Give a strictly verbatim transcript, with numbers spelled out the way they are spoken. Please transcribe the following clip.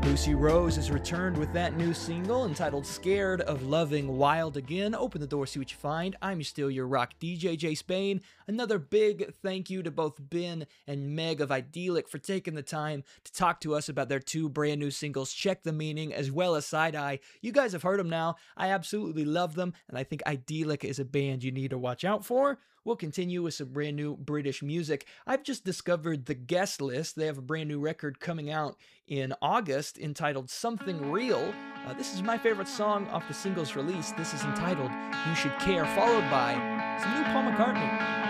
Lucy Rose has returned with that new single entitled Scared of Loving Wild Again. Open the door, see what you find. I'm still your rock D J, Jay Spain. Another big thank you to both Ben and Meg of Idyllic for taking the time to talk to us about their two brand new singles, Check the Meaning as well as Side Eye. You guys have heard them now. I absolutely love them, and I think Idyllic is a band you need to watch out for. We'll continue with some brand new British music. I've just discovered The Guest List. They have a brand new record coming out in August entitled Something Real. Uh, this is my favorite song off the singles release. This is entitled You Should Care, followed by some new Paul McCartney.